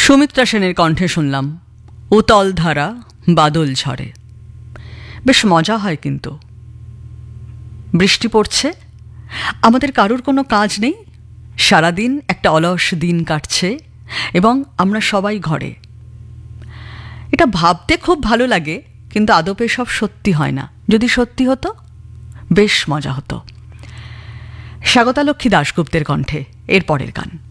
সুমিত্রা সেনের কণ্ঠে শুনলাম উতল ধারা বাদল ঝরে। বেশ মজা হয় কিন্তু। বৃষ্টি পড়ছে, আমাদের কারোর কোনো কাজ নেই, সারাদিন একটা অলস দিন কাটছে এবং আমরা সবাই ঘরে। এটা ভাবতে খুব ভালো লাগে, কিন্তু আদপে সব সত্যি হয় না। যদি সত্যি হতো বেশ মজা হতো। স্বাগতা লক্ষ্মী দাশগুপ্তের কণ্ঠে এর পরের গান।